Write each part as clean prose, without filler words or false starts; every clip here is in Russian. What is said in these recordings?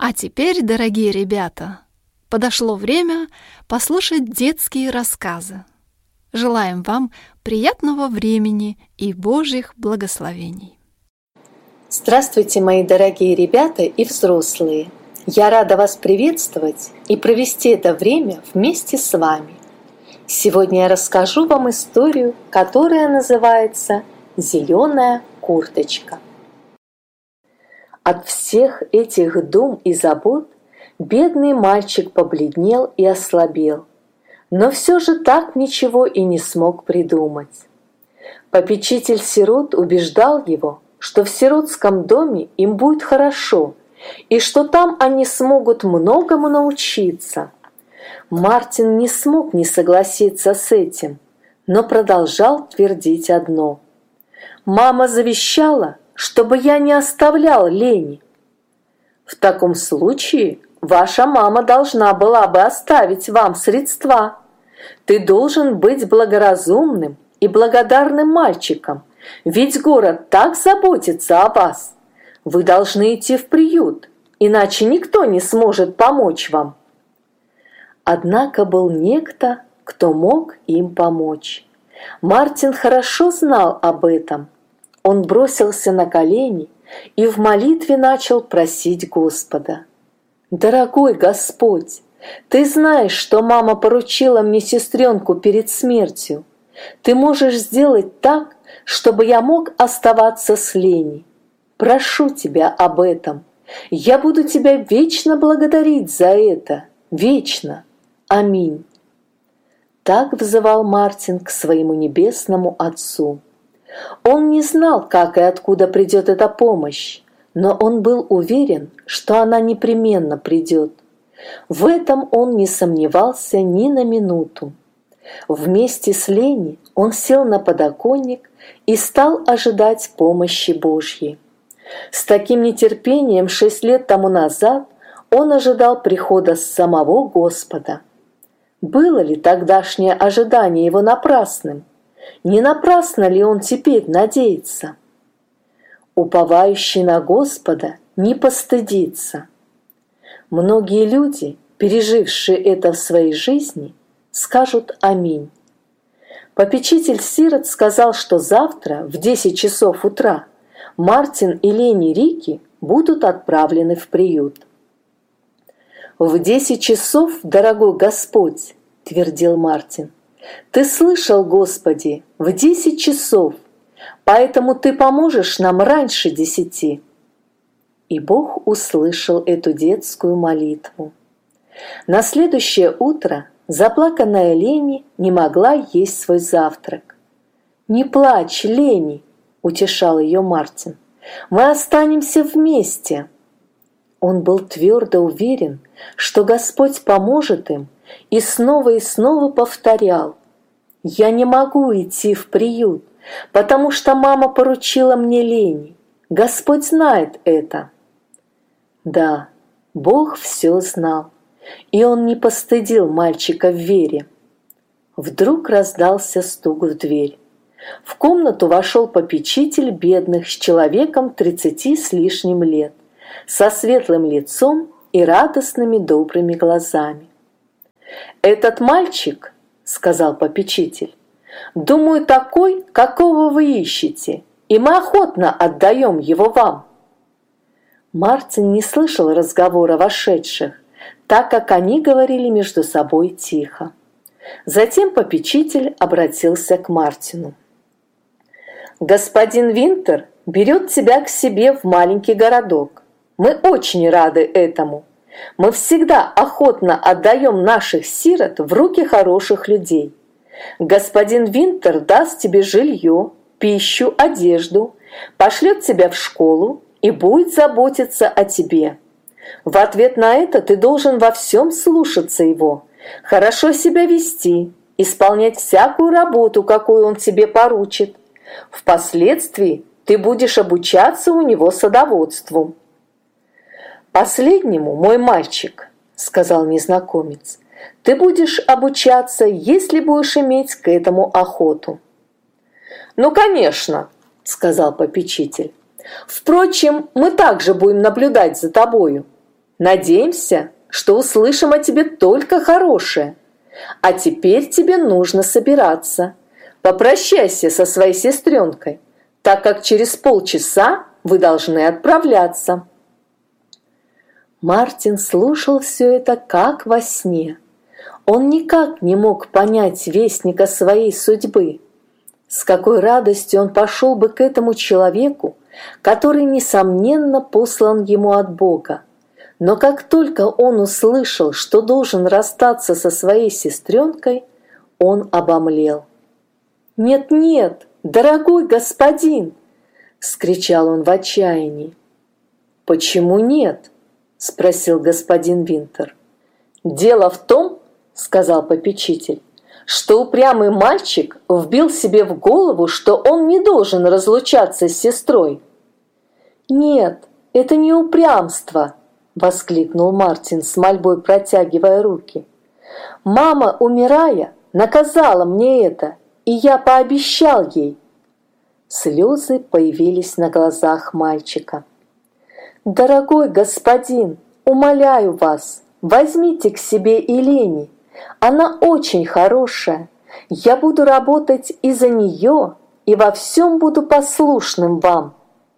А теперь, дорогие ребята, подошло время послушать детские рассказы. Желаем вам приятного времени и Божьих благословений. Здравствуйте, мои дорогие ребята и взрослые! Я рада вас приветствовать и провести это время вместе с вами. Сегодня я расскажу вам историю, которая называется «Зеленая курточка». От всех этих дум и забот бедный мальчик побледнел и ослабел, но все же так ничего и не смог придумать. Попечитель сирот убеждал его, что в сиротском доме им будет хорошо, и что там они смогут многому научиться. Мартин не смог не согласиться с этим, но продолжал твердить одно. «Мама завещала, чтобы я не оставлял лени». «В таком случае ваша мама должна была бы оставить вам средства. Ты должен быть благоразумным и благодарным мальчиком, ведь город так заботится о вас. Вы должны идти в приют, иначе никто не сможет помочь вам». Однако был некто, кто мог им помочь. Мартин хорошо знал об этом. Он бросился на колени и в молитве начал просить Господа. «Дорогой Господь, Ты знаешь, что мама поручила мне сестренку перед смертью. Ты можешь сделать так, чтобы я мог оставаться с Леней. Прошу Тебя об этом. Я буду Тебя вечно благодарить за это. Вечно. Аминь». Так взывал Мартин к своему небесному Отцу. Он не знал, как и откуда придет эта помощь, но он был уверен, что она непременно придет. В этом он не сомневался ни на минуту. Вместе с Леней он сел на подоконник и стал ожидать помощи Божьей. С таким нетерпением 6 лет тому назад он ожидал прихода самого Господа. Было ли тогдашнее ожидание его напрасным? Не напрасно ли он теперь надеется? Уповающий на Господа не постыдится. Многие люди, пережившие это в своей жизни, скажут «Аминь». Попечитель сирот сказал, что завтра в 10 часов утра Мартин и Лени Рики будут отправлены в приют. «В 10 часов, дорогой Господь, — твердил Мартин, — Ты слышал, Господи, в 10 часов, поэтому Ты поможешь нам раньше 10. И Бог услышал эту детскую молитву. На следующее утро заплаканная Лени не могла есть свой завтрак. «Не плачь, Лени, — утешал ее Мартин, — мы останемся вместе». Он был твердо уверен, что Господь поможет им, и снова повторял: «Я не могу идти в приют, потому что мама поручила мне Лени. Господь знает это». Да, Бог все знал, и Он не постыдил мальчика в вере. Вдруг раздался стук в дверь. В комнату вошел попечитель бедных с человеком 30 с лишним лет, со светлым лицом и радостными добрыми глазами. «Этот мальчик, — сказал попечитель, — думаю, такой, какого вы ищете, и мы охотно отдаем его вам». Мартин не слышал разговора вошедших, так как они говорили между собой тихо. Затем попечитель обратился к Мартину. «Господин Винтер берет тебя к себе в маленький городок. Мы очень рады этому. Мы всегда охотно отдаем наших сирот в руки хороших людей. Господин Винтер даст тебе жилье, пищу, одежду, пошлет тебя в школу и будет заботиться о тебе. В ответ на это ты должен во всем слушаться его, хорошо себя вести, исполнять всякую работу, какую он тебе поручит. Впоследствии ты будешь обучаться у него садоводству». «Последнему, мой мальчик, — сказал незнакомец, — ты будешь обучаться, если будешь иметь к этому охоту». «Ну, конечно, — сказал попечитель. — Впрочем, мы также будем наблюдать за тобою. Надеемся, что услышим о тебе только хорошее. А теперь тебе нужно собираться. Попрощайся со своей сестренкой, так как через полчаса вы должны отправляться». Мартин слушал все это как во сне. Он никак не мог понять вестника своей судьбы. С какой радостью он пошел бы к этому человеку, который, несомненно, послан ему от Бога. Но как только он услышал, что должен расстаться со своей сестренкой, он обомлел. «Нет-нет, дорогой господин!» – вскричал он в отчаянии. «Почему нет?» – спросил господин Винтер. «Дело в том, – сказал попечитель, – что упрямый мальчик вбил себе в голову, что он не должен разлучаться с сестрой». «Нет, это не упрямство!» – воскликнул Мартин с мольбой, протягивая руки. «Мама, умирая, наказала мне это, и я пообещал ей». Слезы появились на глазах мальчика. «Дорогой господин, умоляю вас, возьмите к себе Елени. Она очень хорошая. Я буду работать и за нее, и во всем буду послушным вам».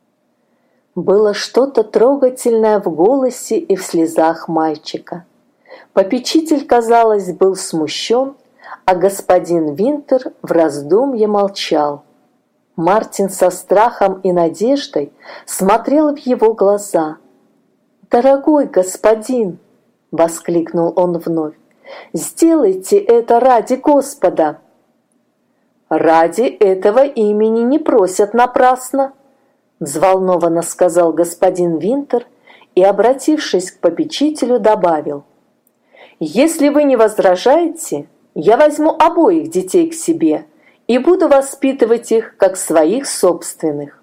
Было что-то трогательное в голосе и в слезах мальчика. Попечитель, казалось, был смущен, а господин Винтер в раздумье молчал. Мартин со страхом и надеждой смотрел в его глаза. «Дорогой господин!» – воскликнул он вновь. «Сделайте это ради Господа!» «Ради этого имени не просят напрасно!» – взволнованно сказал господин Винтер и, обратившись к попечителю, добавил. «Если вы не возражаете, я возьму обоих детей к себе и буду воспитывать их как своих собственных».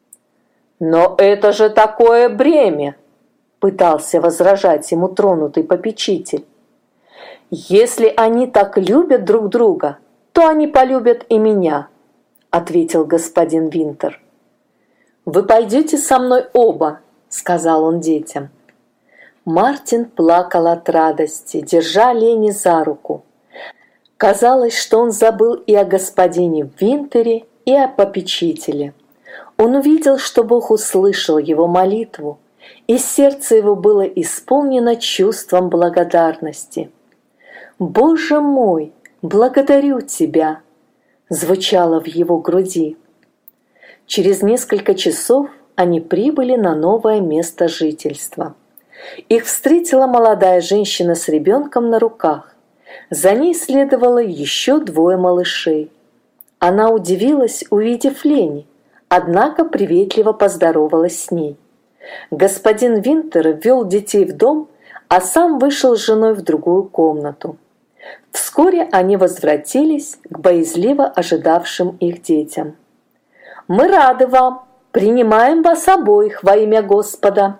«Но это же такое бремя!» – пытался возражать ему тронутый попечитель. «Если они так любят друг друга, то они полюбят и меня», – ответил господин Винтер. «Вы пойдете со мной оба», – сказал он детям. Мартин плакал от радости, держа Лени за руку. Казалось, что он забыл и о господине Винтере, и о попечителе. Он увидел, что Бог услышал его молитву, и сердце его было исполнено чувством благодарности. «Боже мой, благодарю Тебя!» звучало в его груди. Через несколько часов они прибыли на новое место жительства. Их встретила молодая женщина с ребенком на руках. За ней следовало еще 2 малышей. Она удивилась, увидев Лени, однако приветливо поздоровалась с ней. Господин Винтер ввел детей в дом, а сам вышел с женой в другую комнату. Вскоре они возвратились к боязливо ожидавшим их детям. «Мы рады вам, принимаем вас обоих во имя Господа».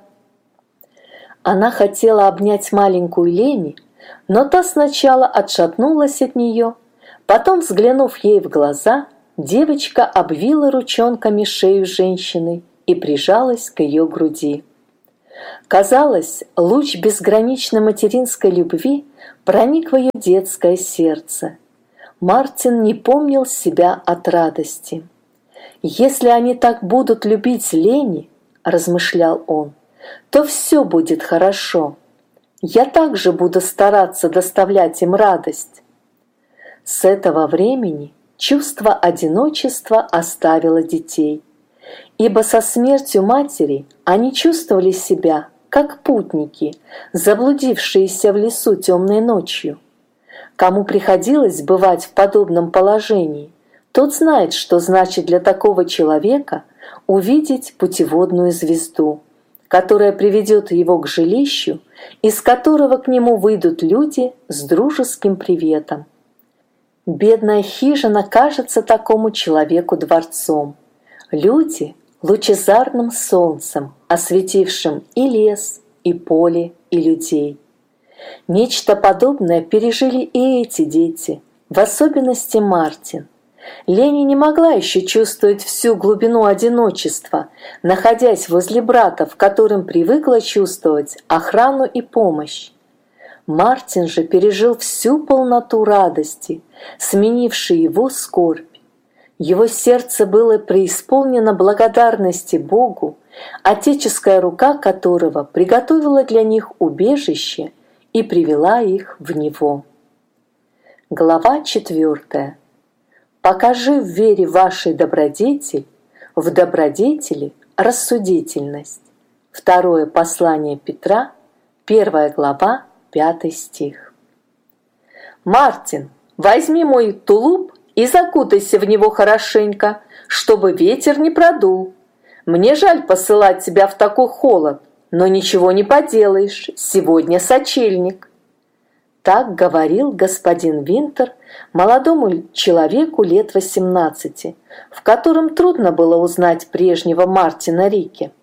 Она хотела обнять маленькую Лени, но та сначала отшатнулась от нее, потом, взглянув ей в глаза, девочка обвила ручонками шею женщины и прижалась к ее груди. Казалось, луч безграничной материнской любви проник в ее детское сердце. Мартин не помнил себя от радости. «Если они так будут любить Лени, — размышлял он, — то все будет хорошо. Я также буду стараться доставлять им радость». С этого времени чувство одиночества оставило детей, ибо со смертью матери они чувствовали себя как путники, заблудившиеся в лесу темной ночью. Кому приходилось бывать в подобном положении, тот знает, что значит для такого человека увидеть путеводную звезду, которая приведет его к жилищу, из которого к нему выйдут люди с дружеским приветом. Бедная хижина кажется такому человеку дворцом. Люди – лучезарным солнцем, осветившим и лес, и поле, и людей. Нечто подобное пережили и эти дети, в особенности Мартин. Лени не могла еще чувствовать всю глубину одиночества, находясь возле брата, в котором привыкла чувствовать охрану и помощь. Мартин же пережил всю полноту радости, сменившей его скорбь. Его сердце было преисполнено благодарности Богу, отеческая рука которого приготовила для них убежище и привела их в него. Глава 4. «Покажи в вере вашей добродетель, в добродетели рассудительность». Второе послание Петра, 1 глава, 5 стих. «Мартин, возьми мой тулуп и закутайся в него хорошенько, чтобы ветер не продул. Мне жаль посылать тебя в такой холод, но ничего не поделаешь, сегодня сочельник». Так говорил господин Винтер молодому человеку лет 18, в котором трудно было узнать прежнего Мартина Рике.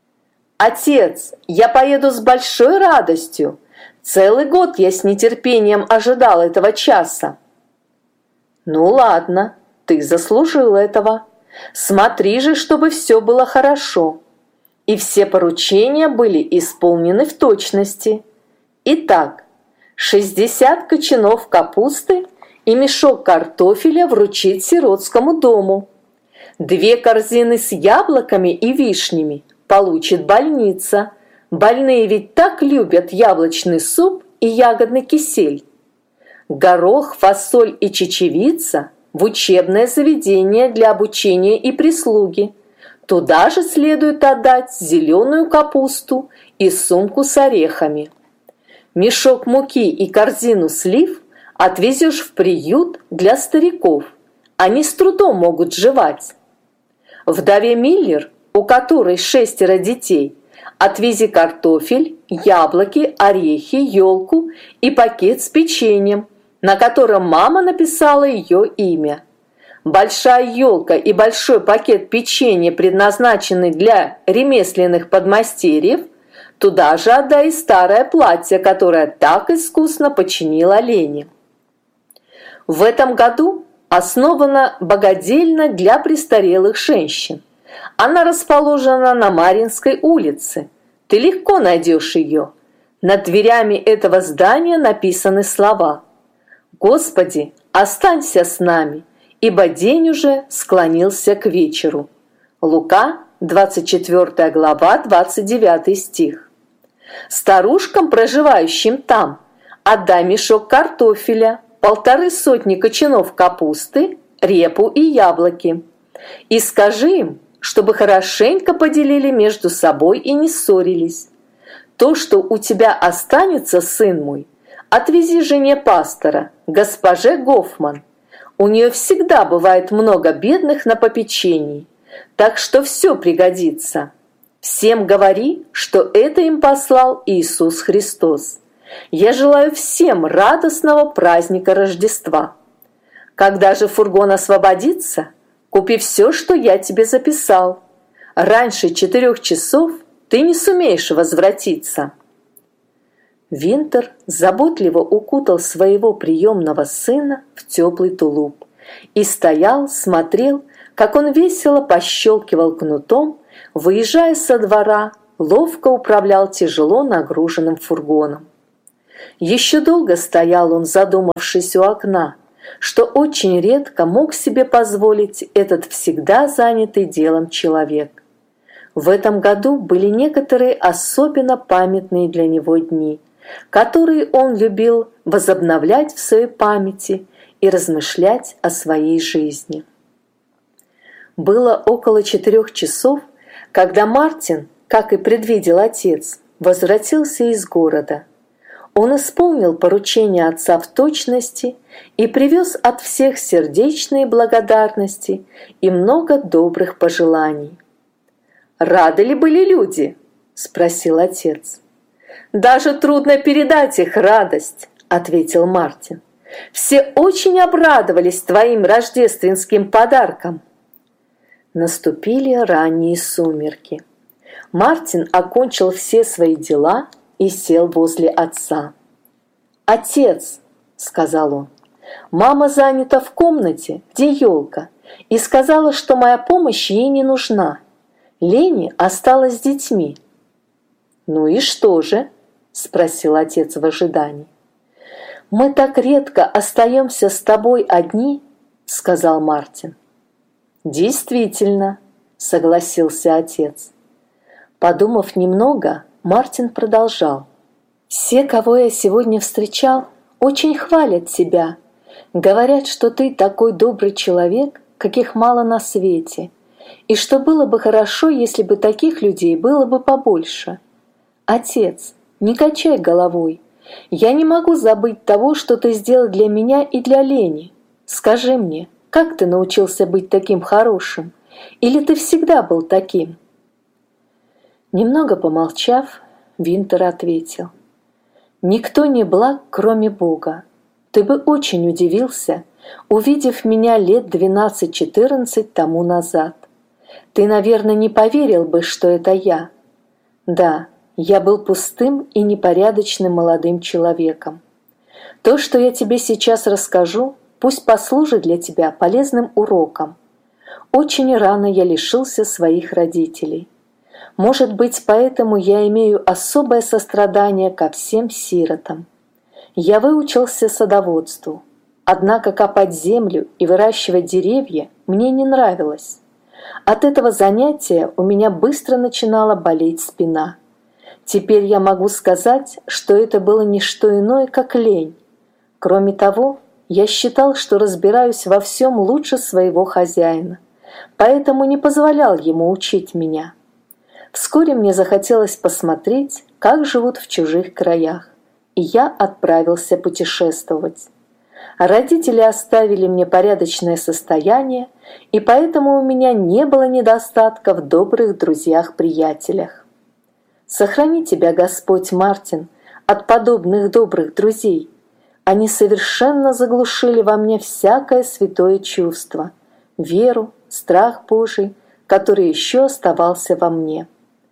«Отец, я поеду с большой радостью. Целый год я с нетерпением ожидал этого часа». «Ну ладно, ты заслужил этого. Смотри же, чтобы все было хорошо». И все поручения были исполнены в точности. Итак, 60 кочанов капусты и мешок картофеля вручить сиротскому дому. 2 корзины с яблоками и вишнями получит больница. Больные ведь так любят яблочный суп и ягодный кисель. Горох, фасоль и чечевица в учебное заведение для обучения и прислуги. Туда же следует отдать зеленую капусту и сумку с орехами. Мешок муки и корзину слив отвезешь в приют для стариков. Они с трудом могут жевать. Вдове Миллер, у которой 6 детей, отвези картофель, яблоки, орехи, елку и пакет с печеньем, на котором мама написала ее имя. Большая елка и большой пакет печенья, предназначенный для ремесленных подмастерьев, туда же отдай старое платье, которое так искусно починила Лени. В этом году основана богадельня для престарелых женщин. Она расположена на Маринской улице. Ты легко найдешь ее. Над дверями этого здания написаны слова: «Господи, останься с нами, ибо день уже склонился к вечеру». Лука, 24 глава, 29 стих. Старушкам, проживающим там, отдай мешок картофеля, 1,5 кочанов капусты, репу и яблоки. И скажи им, чтобы хорошенько поделили между собой и не ссорились. То, что у тебя останется, сын мой, отвези жене пастора, госпоже Гофман. У нее всегда бывает много бедных на попечении, так что все пригодится. Всем говори, что это им послал Иисус Христос. Я желаю всем радостного праздника Рождества. Когда же фургон освободится, купи все, что я тебе записал. Раньше 4 часов ты не сумеешь возвратиться». Винтер заботливо укутал своего приемного сына в теплый тулуп и стоял, смотрел, как он весело пощелкивал кнутом, выезжая со двора, ловко управлял тяжело нагруженным фургоном. Еще долго стоял он, задумавшись у окна, что очень редко мог себе позволить этот всегда занятый делом человек. В этом году были некоторые особенно памятные для него дни, которые он любил возобновлять в своей памяти и размышлять о своей жизни. Было около 4 часов, когда Мартин, как и предвидел отец, возвратился из города. Он исполнил поручение отца в точности и привез от всех сердечные благодарности и много добрых пожеланий. «Рады ли были люди?» – спросил отец. «Даже трудно передать их радость», – ответил Мартин. «Все очень обрадовались твоим рождественским подарком». Наступили ранние сумерки. Мартин окончил все свои дела и сел возле отца. «Отец», — сказал он, Мама занята в комнате, где елка, и сказала, что моя помощь ей не нужна. Лени осталась с детьми». «Ну и что же?» – спросил отец в ожидании. «Мы так редко остаемся с тобой одни», – сказал Мартин. «Действительно», – согласился отец. Подумав немного, Мартин продолжал. «Все, кого я сегодня встречал, очень хвалят тебя. Говорят, что ты такой добрый человек, каких мало на свете, и что было бы хорошо, если бы таких людей было бы побольше. Отец, не качай головой. Я не могу забыть того, что ты сделал для меня и для Лени. Скажи мне, как ты научился быть таким хорошим? Или ты всегда был таким?» Немного помолчав, Винтер ответил. «Никто не благ, кроме Бога. Ты бы очень удивился, увидев меня лет 12-14 тому назад. Ты, наверное, не поверил бы, что это я. Да, я был пустым и непорядочным молодым человеком. То, что я тебе сейчас расскажу, пусть послужит для тебя полезным уроком. Очень рано я лишился своих родителей. Может быть, поэтому я имею особое сострадание ко всем сиротам. Я выучился садоводству, однако копать землю и выращивать деревья мне не нравилось. От этого занятия у меня быстро начинала болеть спина. Теперь я могу сказать, что это было не что иное, как лень. Кроме того, я считал, что разбираюсь во всем лучше своего хозяина, поэтому не позволял ему учить меня. Вскоре мне захотелось посмотреть, как живут в чужих краях, и я отправился путешествовать. Родители оставили мне порядочное состояние, и поэтому у меня не было недостатка в добрых друзьях-приятелях. Сохрани тебя, Господь, Мартин, от подобных добрых друзей. Они совершенно заглушили во мне всякое святое чувство, веру, страх Божий, который еще оставался во мне.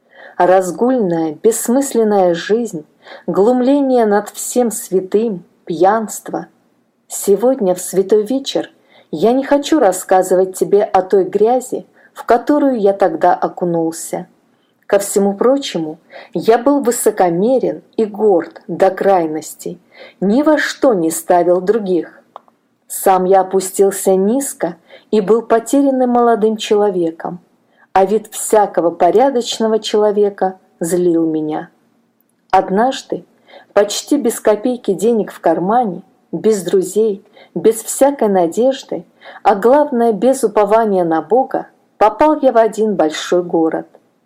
Разгульная, бессмысленная жизнь, глумление над всем святым, пьянство. Сегодня, в святой вечер, я не хочу рассказывать тебе о той грязи, в которую я тогда окунулся. Ко всему прочему, я был высокомерен и горд до крайностей, ни во что не ставил других. Сам я опустился низко и был потерянным молодым человеком, а вид всякого порядочного человека злил меня. Однажды, почти без копейки денег в кармане, без друзей, без всякой надежды, а главное, без упования на Бога, попал я в один большой город.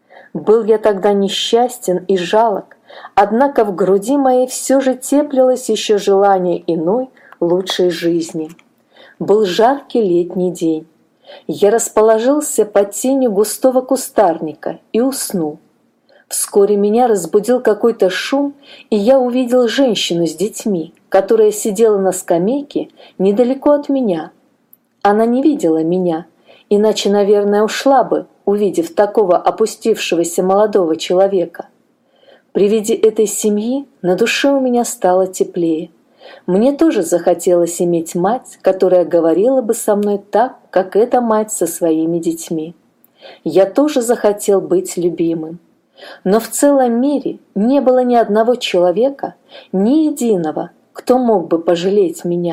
Был я тогда несчастен и жалок, однако в груди моей все же теплилось еще желание иной, лучшей жизни. Был жаркий летний день. Я расположился под тенью густого кустарника и уснул. Вскоре меня разбудил какой-то шум, и я увидел женщину с детьми, которая сидела на скамейке недалеко от меня. Она не видела меня, иначе, наверное, ушла бы, увидев такого опустившегося молодого человека. При виде этой семьи на душе у меня стало теплее. Мне тоже захотелось иметь мать, которая говорила бы со мной так, как эта мать со своими детьми. Я тоже захотел быть любимым. Но в целом мире не было ни одного человека, ни единого, кто мог бы пожалеть меня.